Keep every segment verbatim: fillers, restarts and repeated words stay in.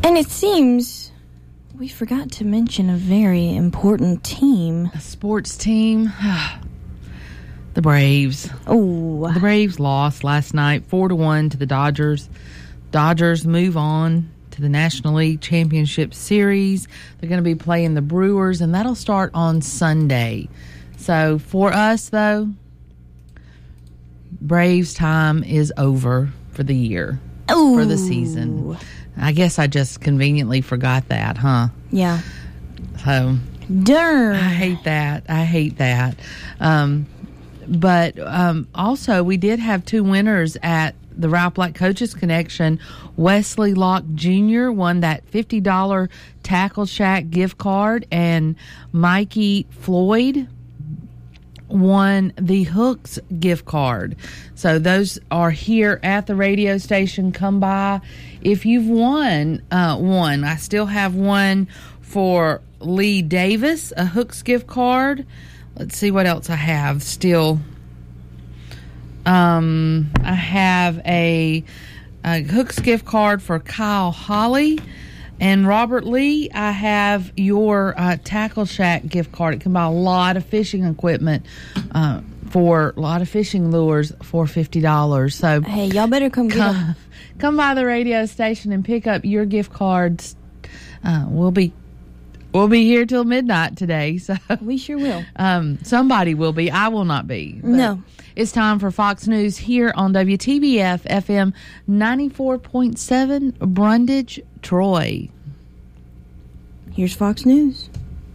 And it seems we forgot to mention a very important team. A sports team. The Braves. Oh. The Braves lost last night, four to one to the Dodgers. Dodgers move on to the National League Championship Series. They're going to be playing the Brewers, and that'll start on Sunday. So for us, though, Braves time is over for the year, Ooh. for the season. I guess I just conveniently forgot that, huh? Yeah. So, darn. I hate that. I hate that. Um, but um, also, we did have two winners at the Ralph Black Coaches Connection. Wesley Locke Junior won that fifty dollars Tackle Shack gift card, and Mikey Floyd won the Hooks gift card. So those are here at the radio station. Come by if you've won uh, one. I still have one for Lee Davis, a Hooks gift card. Let's see what else I have still. Um, I have a, a Hooks gift card for Kyle Holly. And Robert Lee, I have your uh, Tackle Shack gift card. It can buy a lot of fishing equipment uh, for a lot of fishing lures for fifty dollars. So hey, y'all better come get come, them. Come by the radio station and pick up your gift cards. Uh, we'll be we'll be here till midnight today. So we sure will. Um, somebody will be. I will not be. No. It's time for Fox News here on W T B F F M ninety-four point seven, Brundage, Troy. Here's Fox News.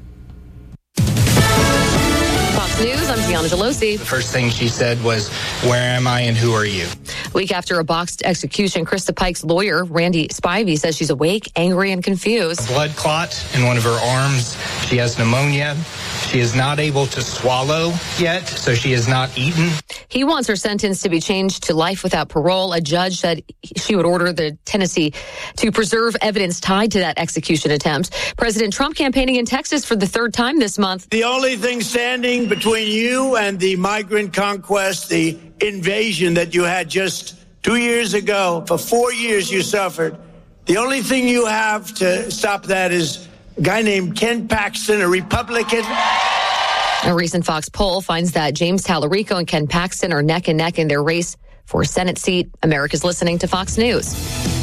Fox News, I'm Gianna Gelosi. The first thing she said was, "Where am I and who are you?" Week after a boxed execution, Krista Pike's lawyer, Randy Spivey, says she's awake, angry, and confused. A blood clot in one of her arms. She has pneumonia. She is not able to swallow yet, so she has not eaten. He wants her sentence to be changed to life without parole. A judge said she would order the Tennessee to preserve evidence tied to that execution attempt. President Trump campaigning in Texas for the third time this month. The only thing standing between you and the migrant conquest, the invasion that you had just two years ago, for four years you suffered, the only thing you have to stop that is a guy named Ken Paxton, a Republican. A recent Fox poll finds that James Tallarico and Ken Paxton are neck and neck in their race for a Senate seat. America's listening to Fox News.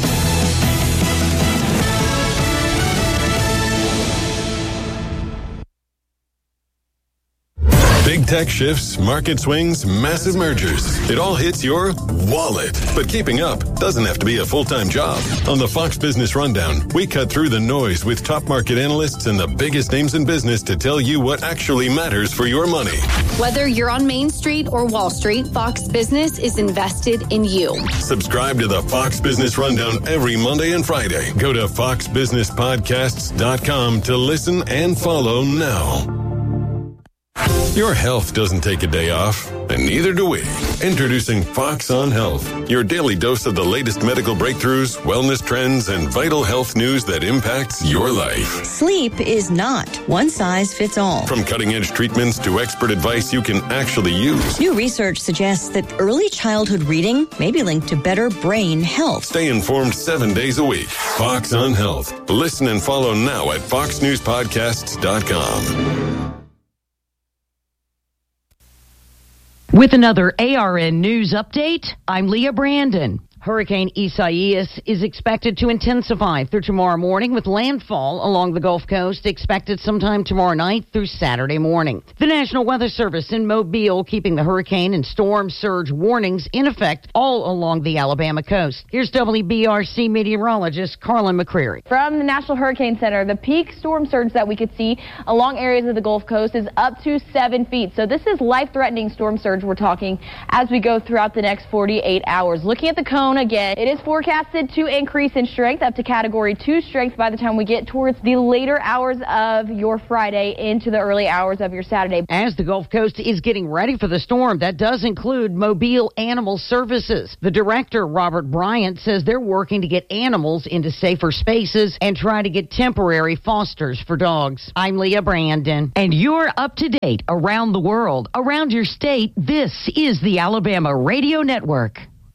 Big tech shifts, market swings, massive mergers. It all hits your wallet. But keeping up doesn't have to be a full-time job. On the Fox Business Rundown, we cut through the noise with top market analysts and the biggest names in business to tell you what actually matters for your money. Whether you're on Main Street or Wall Street, Fox Business is invested in you. Subscribe to the Fox Business Rundown every Monday and Friday. Go to fox business podcasts dot com to listen and follow now. Your health doesn't take a day off, and neither do we. Introducing Fox on Health, your daily dose of the latest medical breakthroughs, wellness trends, and vital health news that impacts your life. Sleep is not one size fits all. From cutting-edge treatments to expert advice you can actually use. New research suggests that early childhood reading may be linked to better brain health. Stay informed seven days a week. Fox on Health. Listen and follow now at fox news podcasts dot com. With another A R N News update, I'm Leah Brandon. Hurricane Isaias is expected to intensify through tomorrow morning with landfall along the Gulf Coast expected sometime tomorrow night through Saturday morning. The National Weather Service in Mobile keeping the hurricane and storm surge warnings in effect all along the Alabama coast. Here's W B R C meteorologist Carlin McCreary. From the National Hurricane Center, the peak storm surge that we could see along areas of the Gulf Coast is up to seven feet. So this is life-threatening storm surge we're talking as we go throughout the next forty-eight hours. Looking at the cone again, it is forecasted to increase in strength up to category two strength by the time we get towards the later hours of your Friday into the early hours of your Saturday. As the Gulf Coast is getting ready for the storm, that does include Mobile Animal Services. The director, Robert Bryant, says they're working to get animals into safer spaces and try to get temporary fosters for dogs. I'm Leah Brandon, and you're up to date around the world, around your state. This is the Alabama Radio Network.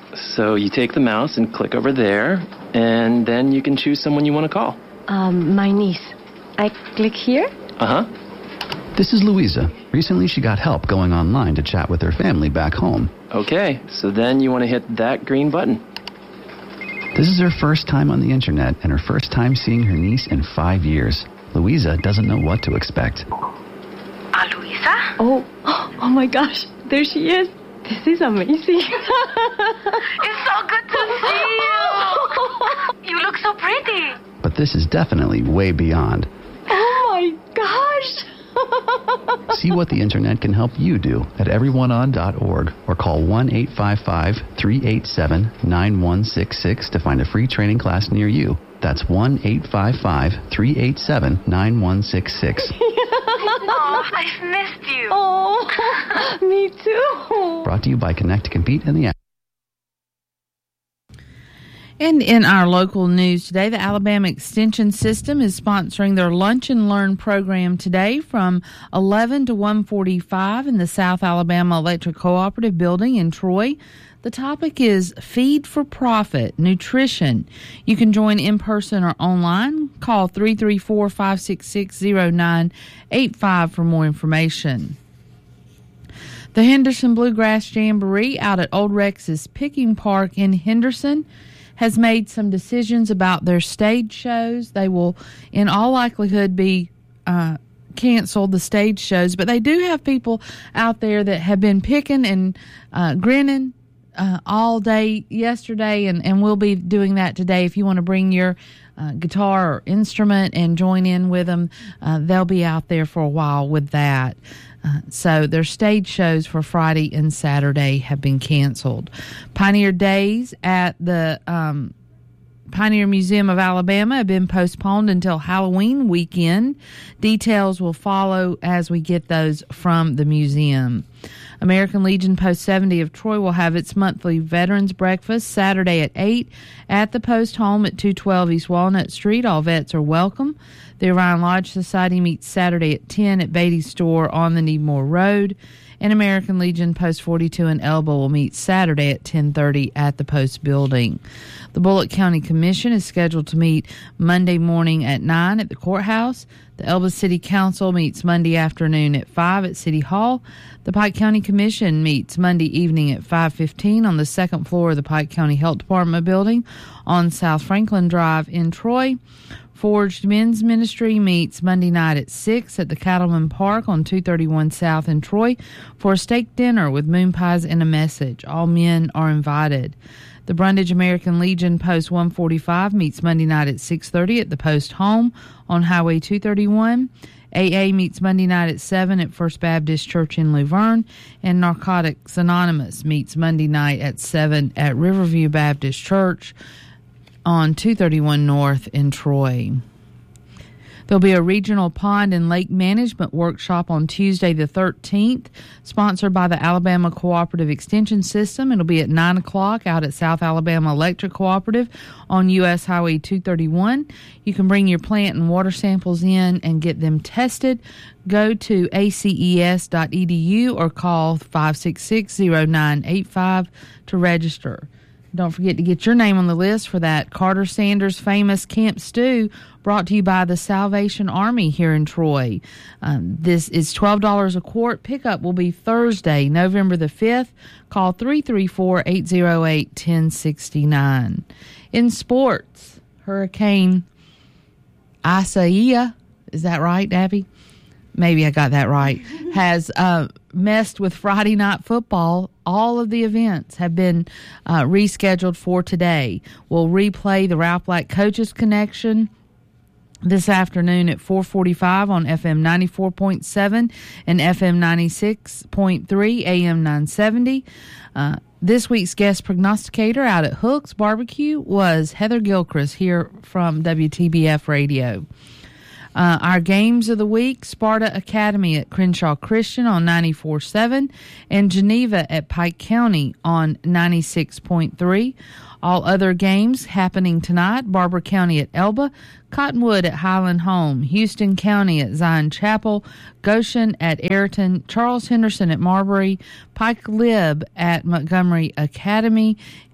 So you take the mouse and click over there, and then you can choose someone you want to call. Um, my niece. I click here? Uh-huh. This is Louisa. Recently, she got help going online to chat with her family back home. Okay, so then you want to hit that green button. This is her first time on the internet and her first time seeing her niece in five years. Louisa doesn't know what to expect. Ah, uh, Louisa? Oh, oh my gosh, there she is. This is amazing. It's so good to see you. You look so pretty. But this is definitely way beyond. Oh my gosh. See what the internet can help you do at everyone on dot org or call one eight five five, three eight seven, nine one six six to find a free training class near you. That's one eight five five, three eight seven, nine one six six. Oh, I've missed you. Oh, me too. Brought to you by Connect to Compete and the app. And in our local news today, the Alabama Extension System is sponsoring their Lunch and Learn program today from eleven to one forty-five in the South Alabama Electric Cooperative Building in Troy. The topic is Feed for Profit, Nutrition. You can join in person or online. Call three three four, five six six, zero nine eight five for more information. The Henderson Bluegrass Jamboree out at Old Rex's Picking Park in Henderson has made some decisions about their stage shows. They will, in all likelihood, be uh, canceled, the stage shows, but they do have people out there that have been picking and uh, grinning uh, all day yesterday, and, and we'll be doing that today. If you want to bring your uh, guitar or instrument and join in with them, uh, they'll be out there for a while with that. Uh, so their stage shows for Friday and Saturday have been canceled. Pioneer Days at the um, Pioneer Museum of Alabama have been postponed until Halloween weekend. Details will follow as we get those from the museum. American Legion Post seventy of Troy will have its monthly Veterans Breakfast Saturday at eight at the Post Home at two twelve East Walnut Street. All vets are welcome. The Orion Lodge Society meets Saturday at ten at Beatty's Store on the Needmore Road. And American Legion Post forty-two in Elba will meet Saturday at ten thirty at the Post Building. The Bullock County Commission is scheduled to meet Monday morning at nine at the courthouse. The Elba City Council meets Monday afternoon at five at City Hall. The Pike County Commission meets Monday evening at five fifteen on the second floor of the Pike County Health Department building on South Franklin Drive in Troy. Forged Men's Ministry meets Monday night at six at the Cattleman Park on two thirty-one South in Troy for a steak dinner with moon pies and a message. All men are invited. The Brundage American Legion Post one forty-five meets Monday night at six thirty at the Post Home on Highway two thirty-one. A A meets Monday night at seven at First Baptist Church in Luverne. And Narcotics Anonymous meets Monday night at seven at Riverview Baptist Church on two thirty-one North in Troy. There'll be a regional pond and lake management workshop on Tuesday the thirteenth, sponsored by the Alabama Cooperative Extension System. It'll be at nine o'clock out at South Alabama Electric Cooperative on U S Highway two thirty-one. You can bring your plant and water samples in and get them tested. Go to A C E S dot E D U or call five six six, zero nine eight five to register. Don't forget to get your name on the list for that Carter Sanders famous Camp Stew, brought to you by the Salvation Army here in Troy. Um, this is twelve dollars a quart. Pickup will be Thursday, November the fifth. Call three three four, eight zero eight, one zero six nine. In sports, Hurricane Isaiah, is that right, Abby? Maybe I got that right, has uh, messed with Friday night football. All of the events have been uh, rescheduled for today. We'll replay the Ralph Black Coaches Connection this afternoon at four forty-five on F M ninety-four point seven and F M ninety-six point three, A M nine seventy. Uh, this week's guest prognosticator out at Hook's Barbecue was Heather Gilchrist here from W T B F Radio. Uh, our games of the week, Sparta Academy at Crenshaw Christian on ninety-four point seven and Geneva at Pike County on ninety-six point three. All other games happening tonight, Barber County at Elba, Cottonwood at Highland Home, Houston County at Zion Chapel, Goshen at Ayrton, Charles Henderson at Marbury, Pike Lib at Montgomery Academy,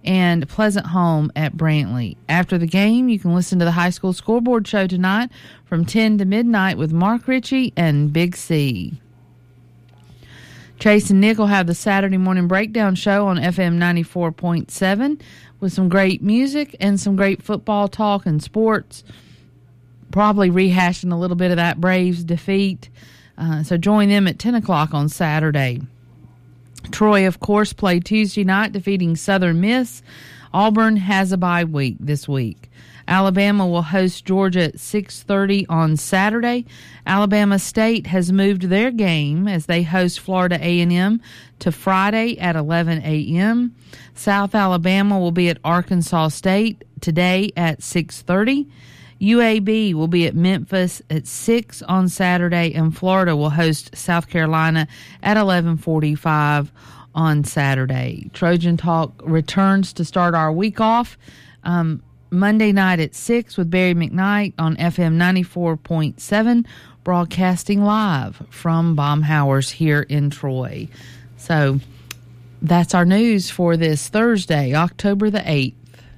and Pleasant Home at Brantley. After the game, you can listen to the high school scoreboard show tonight from ten to midnight with Mark Ritchie and Big C. Chase and Nick will have the Saturday morning breakdown show on F M ninety-four point seven with some great music and some great football talk and sports. Probably rehashing a little bit of that Braves defeat. Uh, so join them at ten o'clock on Saturday. Troy, of course, played Tuesday night, defeating Southern Miss. Auburn has a bye week this week. Alabama will host Georgia at six thirty on Saturday. Alabama State has moved their game as they host Florida A and M to Friday at eleven a.m. South Alabama will be at Arkansas State today at six thirty. U A B will be at Memphis at six on Saturday, and Florida will host South Carolina at eleven forty-five on Saturday. Trojan Talk returns to start our week off um, Monday night at six with Barry McKnight on F M ninety-four point seven, broadcasting live from Baumhauer's here in Troy. So that's our news for this Thursday, October the eighth.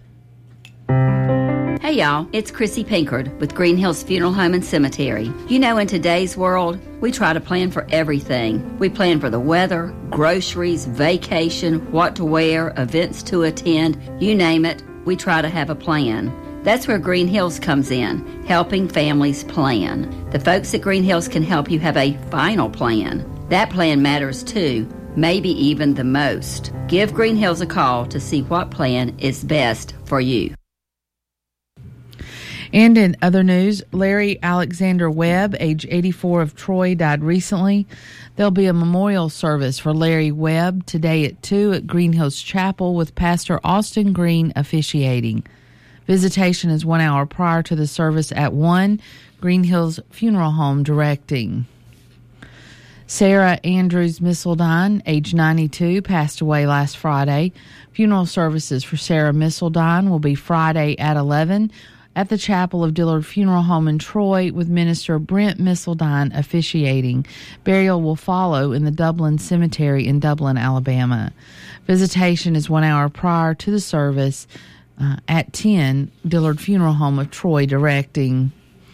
Hey y'all, it's Chrissy Pinkard with Green Hills Funeral Home and Cemetery. You know, in today's world, we try to plan for everything. We plan for the weather, groceries, vacation, what to wear, events to attend, you name it, we try to have a plan. That's where Green Hills comes in, helping families plan. The folks at Green Hills can help you have a final plan. That plan matters too, maybe even the most. Give Green Hills a call to see what plan is best for you. And in other news, Larry Alexander Webb, age eighty-four, of Troy, died recently. There'll be a memorial service for Larry Webb today at two at Green Hills Chapel with Pastor Austin Green officiating. Visitation is one hour prior to the service at one, Green Hills Funeral Home directing. Sarah Andrews Missildine, age ninety-two, passed away last Friday. Funeral services for Sarah Missildine will be Friday at eleven at the Chapel of Dillard Funeral Home in Troy with Minister Brent Missildine officiating. Burial will follow in the Dublin Cemetery in Dublin, Alabama. Visitation is one hour prior to the service uh, at ten, Dillard Funeral Home of Troy directing.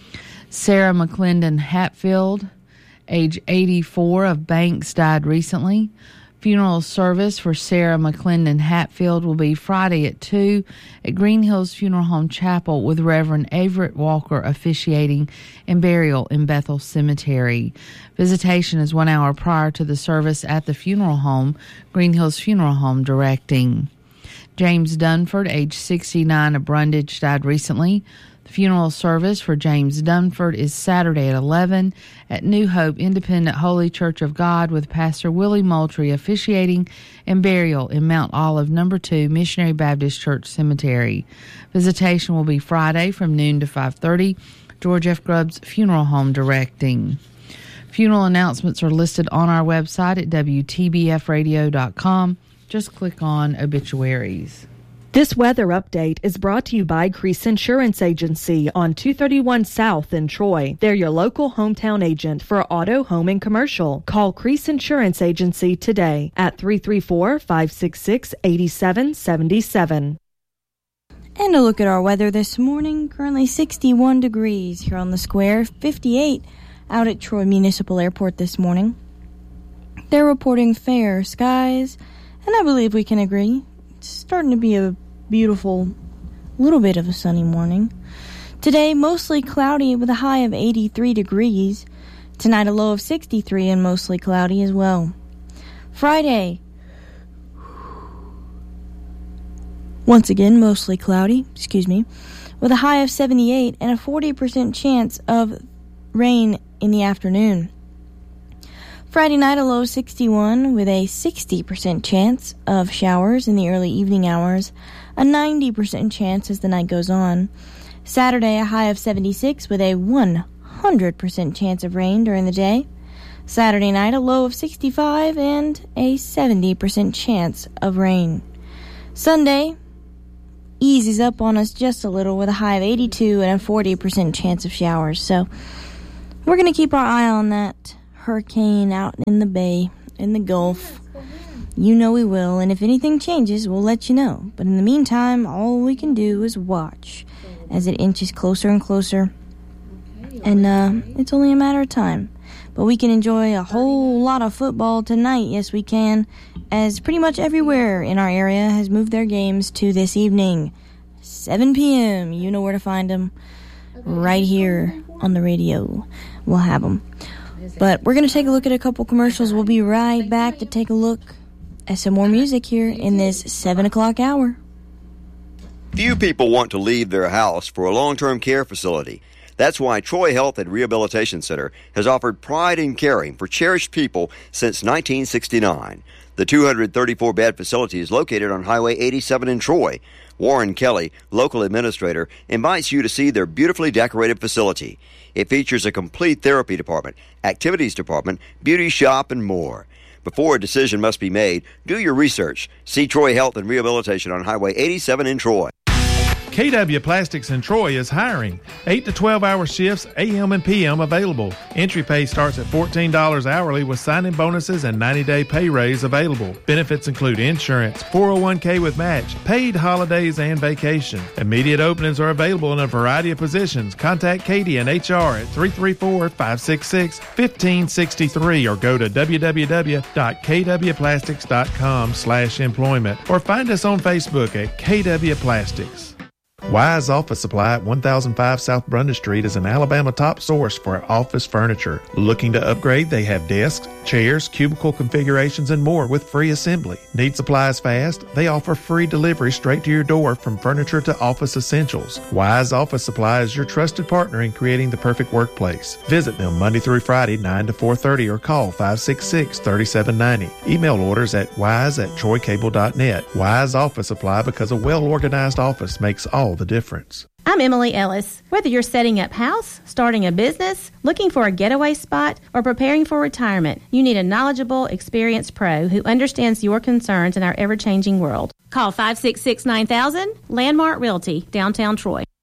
Sarah McClendon Hatfield, age eighty-four, of Banks, died recently. Funeral service for Sarah McClendon Hatfield will be Friday at two at Green Hills Funeral Home Chapel with Reverend Everett Walker officiating, and burial in Bethel Cemetery. Visitation is one hour prior to the service at the funeral home, Green Hills Funeral Home directing. James Dunford, age sixty-nine, of Brundage, died recently. The funeral service for James Dunford is Saturday at eleven at New Hope Independent Holy Church of God with Pastor Willie Moultrie officiating, and burial in Mount Olive Number two Missionary Baptist Church Cemetery. Visitation will be Friday from noon to five thirty. George F. Grubbs Funeral Home directing. Funeral announcements are listed on our website at W T B F radio dot com. Just click on obituaries. This weather update is brought to you by Crease Insurance Agency on two thirty-one South in Troy. They're your local hometown agent for auto, home, and commercial. Call Crease Insurance Agency today at three three four, five six six, eight seven seven seven. And a look at our weather this morning. Currently sixty-one degrees here on the square, fifty-eight out at Troy Municipal Airport this morning. They're reporting fair skies, and I believe we can agree it's starting to be a beautiful little bit of a sunny morning. Today, mostly cloudy with a high of eighty-three degrees. Tonight, a low of sixty-three and mostly cloudy as well. Friday, once again, mostly cloudy, excuse me, with a high of seventy-eight and a forty percent chance of rain in the afternoon. Friday night, a low of sixty-one with a sixty percent chance of showers in the early evening hours, a ninety percent chance as the night goes on. Saturday, a high of seventy-six with a one hundred percent chance of rain during the day. Saturday night, a low of sixty-five and a seventy percent chance of rain. Sunday eases up on us just a little with a high of eighty-two and a forty percent chance of showers. So we're going to keep our eye on that hurricane out in the bay, in the Gulf. You know we will, and if anything changes, we'll let you know. But in the meantime, all we can do is watch as it inches closer and closer. And uh, it's only a matter of time. But we can enjoy a whole lot of football tonight, yes we can, as pretty much everywhere in our area has moved their games to this evening. seven p.m., you know where to find them. Right here on the radio, we'll have them. But we're going to take a look at a couple commercials. We'll be right back to take a look at some more music here in this seven o'clock hour. Few people want to leave their house for a long-term care facility. That's why Troy Health and Rehabilitation Center has offered pride in caring for cherished people since nineteen sixty-nine. The two hundred thirty-four bed facility is located on Highway eighty-seven in Troy. Warren Kelly, local administrator, invites you to see their beautifully decorated facility. It features a complete therapy department, activities department, beauty shop, and more. Before a decision must be made, do your research. See Troy Health and Rehabilitation on Highway eighty-seven in Troy. K W Plastics in Troy is hiring. eight to twelve hour shifts, A M and P M available. Entry pay starts at fourteen dollars hourly with sign-in bonuses and ninety day pay raise available. Benefits include insurance, four oh one k with match, paid holidays, and vacation. Immediate openings are available in a variety of positions. Contact Katie and H R at three three four, five six six, one five six three or go to w w w dot k w plastics dot com slash employment or find us on Facebook at K W Plastics. Wise Office Supply at one thousand five South Brundage Street is an Alabama top source for office furniture. Looking to upgrade? They have desks, chairs, cubicle configurations, and more with free assembly. Need supplies fast? They offer free delivery straight to your door from furniture to office essentials. Wise Office Supply is your trusted partner in creating the perfect workplace. Visit them Monday through Friday, nine to four thirty or call five six six, three seven nine zero. Email orders at wise at troy cable dot net. Wise Office Supply, because a well-organized office makes all the difference. I'm Emily Ellis. Whether you're setting up house, starting a business, looking for a getaway spot, or preparing for retirement, you need a knowledgeable, experienced pro who understands your concerns in our ever-changing world. Call five six six, nine thousand, Landmark Realty, downtown Troy.